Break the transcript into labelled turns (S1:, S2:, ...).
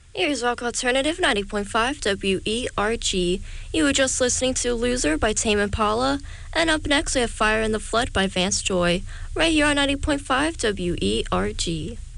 S1: Here's Rock Alternative 90.5 WERG. You were just listening to Loser by Tame Impala, and up next we have Fire in the Flood by Vance Joy, right here on 90.5 WERG.